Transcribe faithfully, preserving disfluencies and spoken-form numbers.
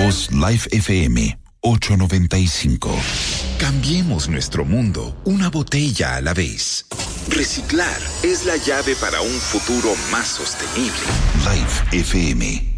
Somos Life F M ochocientos noventa y cinco. Cambiemos nuestro mundo una botella a la vez. Reciclar es la llave para un futuro más sostenible. Life F M